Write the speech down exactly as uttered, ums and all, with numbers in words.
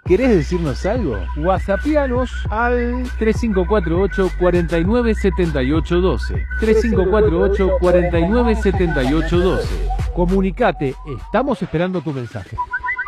¿Querés decirnos algo? WhatsAppianos al tres cinco cuatro ocho, cuatro nueve siete ocho uno dos. tres cinco cuatro ocho, cuatro nueve siete ocho uno dos. Comunicate, estamos esperando tu mensaje.